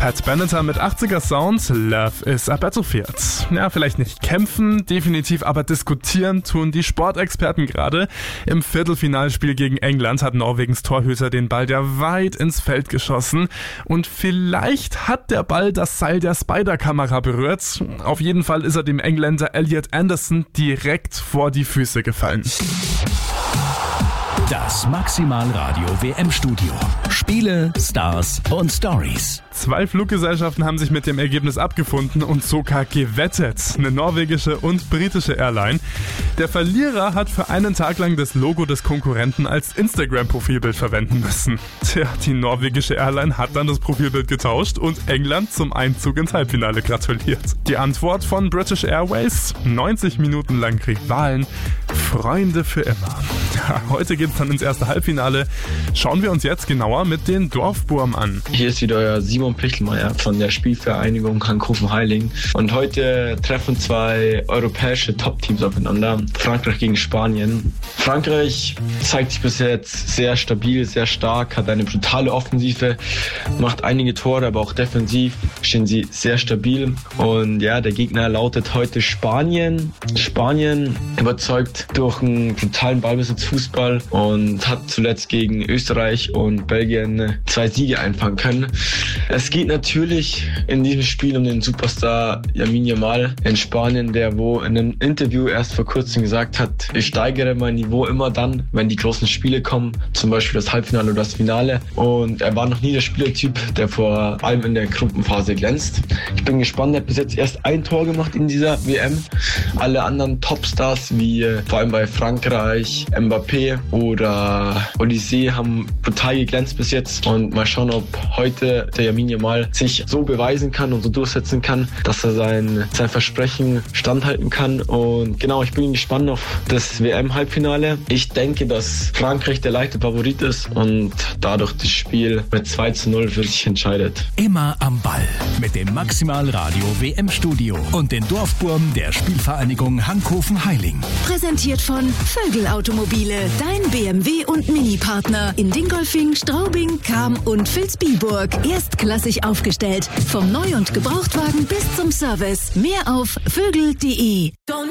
Pat Benatar mit 80er Sound, Love is a Battlefield. Ja, vielleicht nicht kämpfen, definitiv, aber diskutieren tun die Sportexperten gerade. Im Viertelfinalspiel gegen England hat Norwegens Torhüter den Ball ja weit ins Feld geschossen. Und vielleicht hat der Ball das Seil der Spider-Kamera berührt. Auf jeden Fall ist er dem Engländer Elliot Anderson direkt vor die Füße gefallen. Das Maximalradio WM-Studio. Spiele, Stars und Stories. 2 Fluggesellschaften haben sich mit dem Ergebnis abgefunden und sogar gewettet. Eine norwegische und britische Airline. Der Verlierer hat für einen Tag lang das Logo des Konkurrenten als Instagram-Profilbild verwenden müssen. Tja, die norwegische Airline hat dann das Profilbild getauscht und England zum Einzug ins Halbfinale gratuliert. Die Antwort von British Airways? 90 Minuten lang Rivalen, Freunde für immer. Ja, heute geht's dann ins erste Halbfinale. Schauen wir uns jetzt genauer mit den Dorfburm an. Hier ist wieder euer Simon Pichtelmeier von der Spielvereinigung Hankofen-Heiling. Und heute treffen 2 europäische Top-Teams aufeinander. Frankreich gegen Spanien. Frankreich zeigt sich bis jetzt sehr stabil, sehr stark, hat eine brutale Offensive, macht einige Tore, aber auch defensiv stehen sie sehr stabil. Und ja, der Gegner lautet heute Spanien. Spanien überzeugt durch einen brutalen Ballbesitzfußball und hat zuletzt gegen Österreich und Belgien 2 Siege einfangen können. Es geht natürlich in diesem Spiel um den Superstar Lamine Yamal in Spanien, der in einem Interview erst vor kurzem gesagt hat, ich steigere mein Niveau immer dann, wenn die großen Spiele kommen, zum Beispiel das Halbfinale oder das Finale. Und er war noch nie der Spielertyp, der vor allem in der Gruppenphase glänzt. Ich bin gespannt, er hat bis jetzt erst 1 Tor gemacht in dieser WM. Alle anderen Topstars, wie vor allem bei Frankreich, Mbappé oder Olise, haben brutal geglänzt bis jetzt. Und mal schauen, ob heute der Lamine Yamal sich so beweisen kann und so durchsetzen kann, dass er sein Versprechen standhalten kann. Und genau, ich bin gespannt auf das WM-Halbfinale. Ich denke, dass Frankreich der leichte Favorit ist und dadurch das Spiel mit 2:0 für sich entscheidet. Immer am Ball mit dem Maximalradio WM-Studio und den Dorfburm der Spielvereinigung Hankofen-Heiling. Präsentiert von Vögel Automobile, dein BMW und Mini-Partner in Dingolfing, Straubing, Cham und Vilsbiburg. Erstklassig aufgestellt, vom Neu- und Gebrauchtwagen bis zum Service. Mehr auf vögel.de.